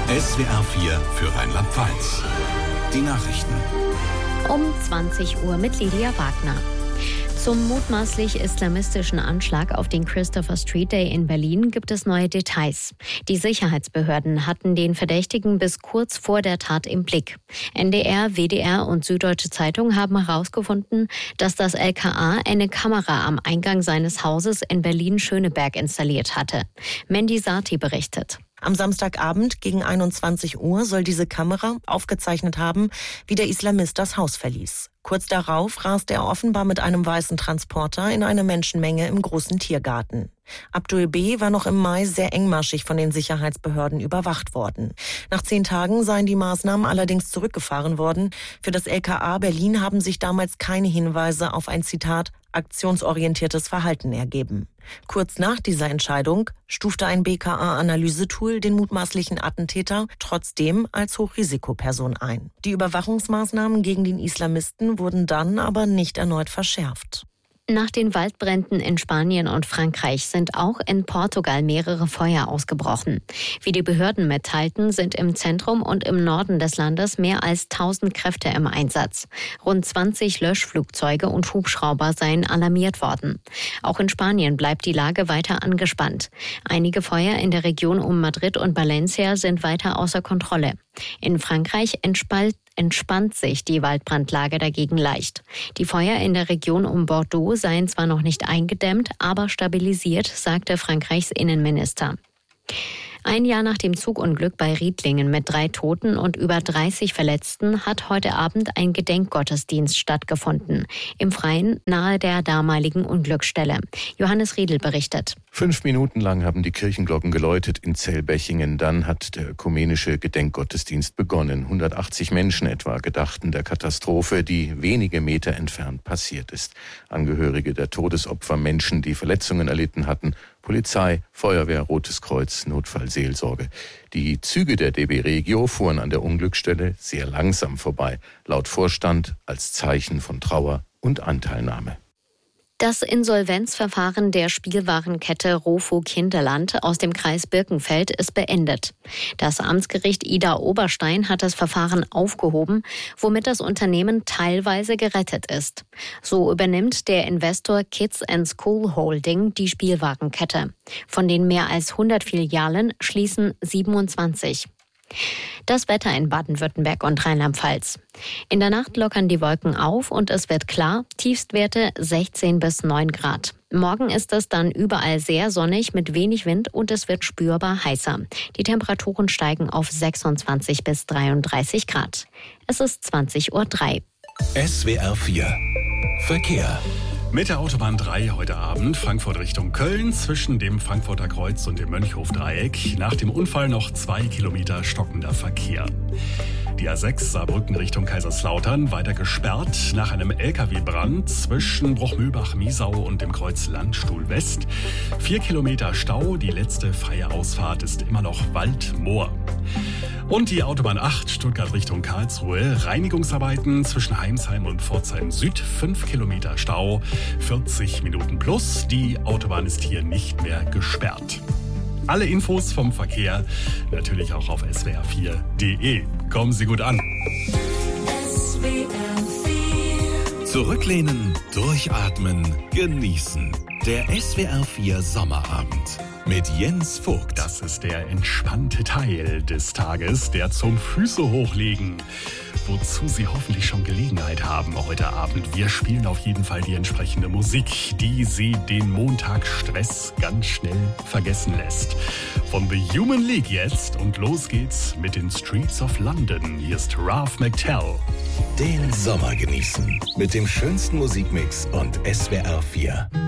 SWR 4 für Rheinland-Pfalz. Die Nachrichten. Um 20 Uhr mit Lydia Wagner. Zum mutmaßlich islamistischen Anschlag auf den Christopher Street Day in Berlin gibt es neue Details. Die Sicherheitsbehörden hatten den Verdächtigen bis kurz vor der Tat im Blick. NDR, WDR und Süddeutsche Zeitung haben herausgefunden, dass das LKA eine Kamera am Eingang seines Hauses in Berlin-Schöneberg installiert hatte. Mandy Sati berichtet. Am Samstagabend gegen 21 Uhr soll diese Kamera aufgezeichnet haben, wie der Islamist das Haus verließ. Kurz darauf raste er offenbar mit einem weißen Transporter in eine Menschenmenge im großen Tiergarten. Abdul B. war noch im Mai sehr engmaschig von den Sicherheitsbehörden überwacht worden. Nach 10 Tagen seien die Maßnahmen allerdings zurückgefahren worden. Für das LKA Berlin haben sich damals keine Hinweise auf ein, Zitat, aktionsorientiertes Verhalten ergeben. Kurz nach dieser Entscheidung stufte ein BKA-Analysetool den mutmaßlichen Attentäter trotzdem als Hochrisikoperson ein. Die Überwachungsmaßnahmen gegen den Islamisten wurden dann aber nicht erneut verschärft. Nach den Waldbränden in Spanien und Frankreich sind auch in Portugal mehrere Feuer ausgebrochen. Wie die Behörden mitteilten, sind im Zentrum und im Norden des Landes mehr als 1000 Kräfte im Einsatz. Rund 20 Löschflugzeuge und Hubschrauber seien alarmiert worden. Auch in Spanien bleibt die Lage weiter angespannt. Einige Feuer in der Region um Madrid und Valencia sind weiter außer Kontrolle. In Frankreich entspannt sich die Waldbrandlage dagegen leicht. Die Feuer in der Region um Bordeaux seien zwar noch nicht eingedämmt, aber stabilisiert, sagte Frankreichs Innenminister. Ein Jahr nach dem Zugunglück bei Riedlingen mit 3 Toten und über 30 Verletzten hat heute Abend ein Gedenkgottesdienst stattgefunden. Im Freien nahe der damaligen Unglücksstelle. Johannes Riedl berichtet. 5 Minuten lang haben die Kirchenglocken geläutet in Zellbechingen. Dann hat der ökumenische Gedenkgottesdienst begonnen. 180 Menschen etwa gedachten der Katastrophe, die wenige Meter entfernt passiert ist. Angehörige der Todesopfer, Menschen, die Verletzungen erlitten hatten, Polizei, Feuerwehr, Rotes Kreuz, Notfallseelsorge. Die Züge der DB Regio fuhren an der Unglücksstelle sehr langsam vorbei, laut Vorstand als Zeichen von Trauer und Anteilnahme. Das Insolvenzverfahren der Spielwarenkette Rofo Kinderland aus dem Kreis Birkenfeld ist beendet. Das Amtsgericht Idar-Oberstein hat das Verfahren aufgehoben, womit das Unternehmen teilweise gerettet ist. So übernimmt der Investor Kids & School Holding die Spielwarenkette. Von den mehr als 100 Filialen schließen 27. Das Wetter in Baden-Württemberg und Rheinland-Pfalz. In der Nacht lockern die Wolken auf und es wird klar, Tiefstwerte 16 bis 9 Grad. Morgen ist es dann überall sehr sonnig mit wenig Wind und es wird spürbar heißer. Die Temperaturen steigen auf 26 bis 33 Grad. Es ist 20:03 Uhr. SWR 4 Verkehr. Mit der Autobahn 3 heute Abend Frankfurt Richtung Köln zwischen dem Frankfurter Kreuz und dem Mönchhof-Dreieck. Nach dem Unfall noch 2 Kilometer stockender Verkehr. Die A6 Saarbrücken Richtung Kaiserslautern weiter gesperrt nach einem LKW-Brand zwischen Bruchmühlbach-Miesau und dem Kreuz Landstuhl West. 4 Kilometer Stau, die letzte freie Ausfahrt ist immer noch Waldmoor. Und die Autobahn 8 Stuttgart Richtung Karlsruhe. Reinigungsarbeiten zwischen Heimsheim und Pforzheim Süd. 5 Kilometer Stau, 40 Minuten plus. Die Autobahn ist hier nicht mehr gesperrt. Alle Infos vom Verkehr natürlich auch auf swr4.de. Kommen Sie gut an. Zurücklehnen, durchatmen, genießen. Der SWR 4 Sommerabend mit Jens Vogt. Das ist der entspannte Teil des Tages, der zum Füße hochlegen, wozu Sie hoffentlich schon Gelegenheit haben heute Abend. Wir spielen auf jeden Fall die entsprechende Musik, die Sie den Montagsstress ganz schnell vergessen lässt. Von The Human League jetzt und los geht's mit den Streets of London. Hier ist Ralph McTell. Den Sommer genießen mit dem schönsten Musikmix und SWR 4.